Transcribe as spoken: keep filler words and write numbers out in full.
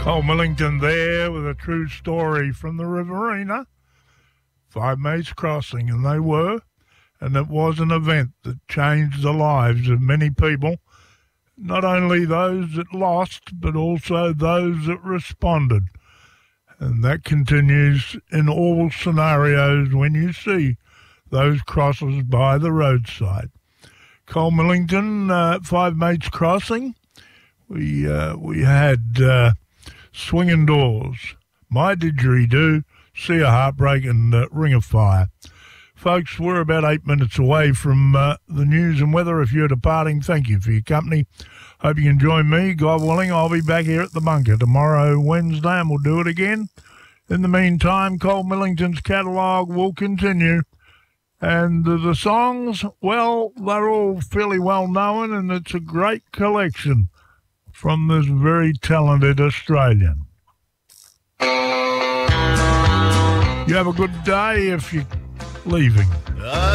Cole Millington there with a true story from the Riverina. Five Mates Crossing, and they were. And it was an event that changed the lives of many people, not only those that lost, but also those that responded. And that continues in all scenarios when you see those crosses by the roadside. Cole Millington, uh, Five Mates Crossing. We uh, we had uh, Swinging Doors, My Didgeridoo, See a Heartbreak, and uh, Ring of Fire. Folks, we're about eight minutes away from uh, the news and weather. If you're departing, thank you for your company. Hope you can join me. God willing, I'll be back here at the bunker tomorrow, Wednesday, and we'll do it again. In the meantime, Cole Millington's catalogue will continue. And uh, the songs, well, they're all fairly well known, and it's a great collection from this very talented Australian. You have a good day if you're leaving.